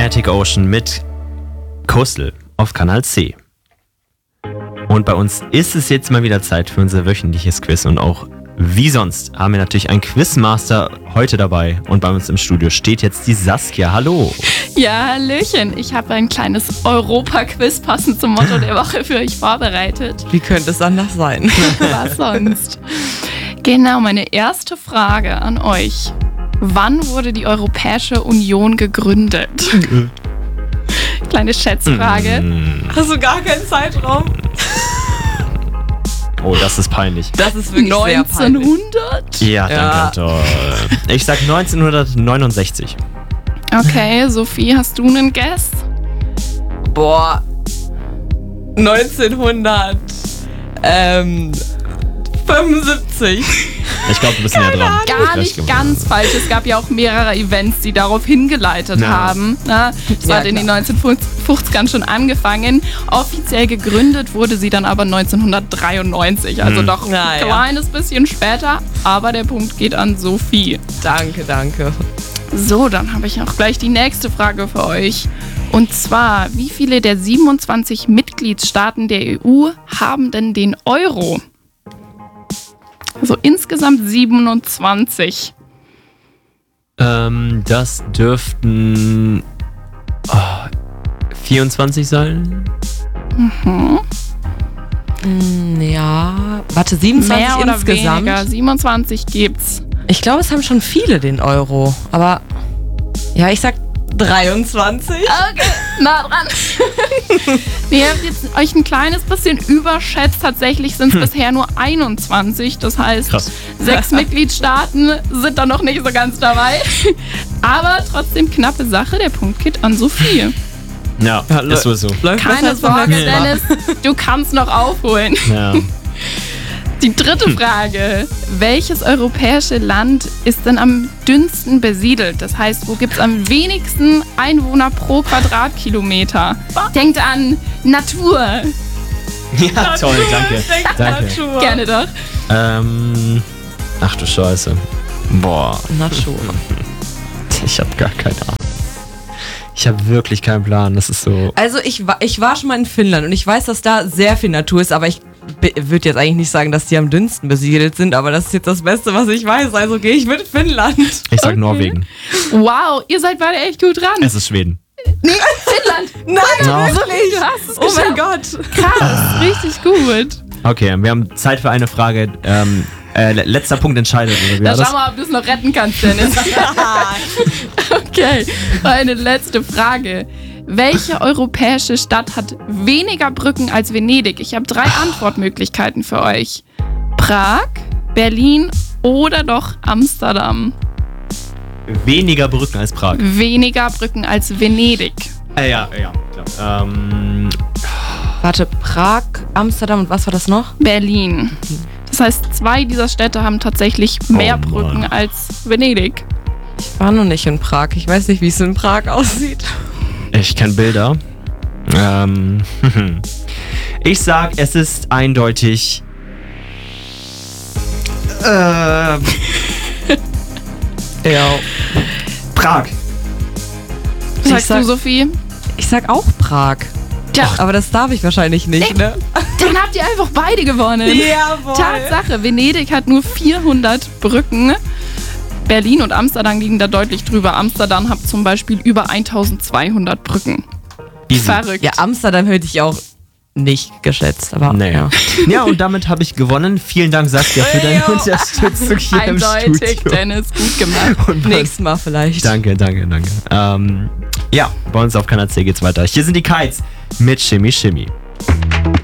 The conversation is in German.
Atlantic Ocean mit Coastal auf Kanal C. Und bei uns ist es jetzt mal wieder Zeit für unser wöchentliches Quiz. Und auch wie sonst haben wir natürlich einen Quizmaster heute dabei. Und bei uns im Studio steht jetzt die Saskia. Hallo. Ja, hallöchen. Ich habe ein kleines Europa-Quiz passend zum Motto der Woche für euch vorbereitet. Wie könnte es anders sein? Was sonst? Genau, meine erste Frage an euch. Wann wurde die Europäische Union gegründet? Kleine Schätzfrage. Hast du gar keinen Zeitraum? Oh, das ist peinlich. Das ist wirklich sehr peinlich. 1900? Ja, danke. Toll. Ich sag 1969. Okay, Sophie, hast du einen Guess? Boah. 1975. Ich glaube, du bist näher dran. Gar nicht ganz falsch. Es gab ja auch mehrere Events, die darauf hingeleitet haben. Das hat in den 1950ern schon angefangen. Offiziell gegründet wurde sie dann aber 1993. Also doch ein kleines bisschen später. Aber der Punkt geht an Sophie. Danke. So, dann habe ich auch gleich die nächste Frage für euch. Und zwar, wie viele der 27 Mitgliedstaaten der EU haben denn den Euro? Also insgesamt 27. Das dürften 24 sein. Ja, warte, 27 Mehr oder insgesamt? weniger, 27 gibt's. Ich glaube, es haben schon viele den Euro. Aber ja, ich sag 23. Okay, nah dran. Ihr habt jetzt euch ein kleines bisschen überschätzt. Tatsächlich sind es bisher nur 21. Das heißt, Krass. 6 Mitgliedstaaten sind da noch nicht so ganz dabei. Aber trotzdem knappe Sache. Der Punkt geht an Sophie. Ja, ist sowieso. Keine Sorge, Dennis. Du kannst noch aufholen. Ja. Die dritte Frage. Welches europäische Land ist denn am dünnsten besiedelt? Das heißt, wo gibt es am wenigsten Einwohner pro Quadratkilometer? Denkt an Natur. Ja, toll, danke. Gerne doch. Ach du Scheiße. Boah. Natur. Ich habe gar keine Ahnung. Ich habe wirklich keinen Plan. Das ist so... Also ich war schon mal in Finnland und ich weiß, dass da sehr viel Natur ist, aber ich würde jetzt eigentlich nicht sagen, dass die am dünnsten besiedelt sind, aber das ist jetzt das Beste, was ich weiß. Also gehe ich mit Finnland. Ich sag Norwegen. Wow, ihr seid beide echt gut dran. Es ist Schweden. Nee, Finnland. Nein, No. wirklich? Du hast es Oh mein geschafft. Gott. Krass, richtig gut. Okay, wir haben Zeit für eine Frage. Letzter Punkt entscheidet. Oder wie Da war das? schau mal, ob du es noch retten kannst, Dennis. Okay, eine letzte Frage. Welche europäische Stadt hat weniger Brücken als Venedig? Ich habe 3 Antwortmöglichkeiten für euch. Prag, Berlin oder doch Amsterdam? Weniger Brücken als Prag. Weniger Brücken als Venedig. Ja, klar. Warte, Prag, Amsterdam und was war das noch? Berlin. Das heißt, 2 dieser Städte haben tatsächlich mehr Mann. Brücken als Venedig. Ich war noch nicht in Prag. Ich weiß nicht, wie es in Prag aussieht. Ich kenne Bilder. Ich sag, es ist eindeutig. Ja. Prag. Sagst du, Sophie? Ich sag auch Prag. Tja, Aber das darf ich wahrscheinlich nicht, ne? dann habt ihr einfach beide gewonnen. Jawohl. Tatsache, Venedig hat nur 400 Brücken. Berlin und Amsterdam liegen da deutlich drüber. Amsterdam hat zum Beispiel über 1200 Brücken. Easy. Verrückt. Ja, Amsterdam hätte ich auch nicht geschätzt, aber Naja. Ja, und damit habe ich gewonnen. Vielen Dank, Saskia, für deine Unterstützung hier im Eindeutig, Studio. Dennis, gut gemacht. Und nächstes Mal vielleicht. Danke. Ja, bei uns auf Kanal C geht's weiter. Hier sind die Kites mit Shimmy Shimmy.